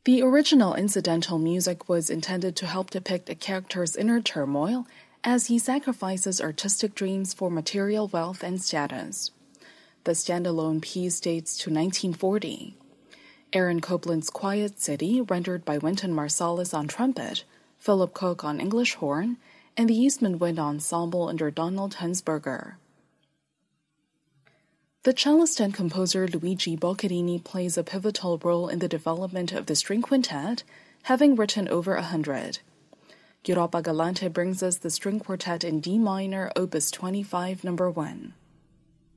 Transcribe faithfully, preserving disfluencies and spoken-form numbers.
The original incidental music was intended to help depict a character's inner turmoil as he sacrifices artistic dreams for material wealth and status. The standalone piece dates to nineteen forty. Aaron Copland's Quiet City, rendered by Wynton Marsalis on trumpet, Philip Cook on English horn, and the Eastman Wind Ensemble under Donald Hensberger. The cellist and composer Luigi Boccherini plays a pivotal role in the development of the string quintet, having written over a hundred. Europa Galante brings us the string quartet in D minor, opus twenty-five, number one.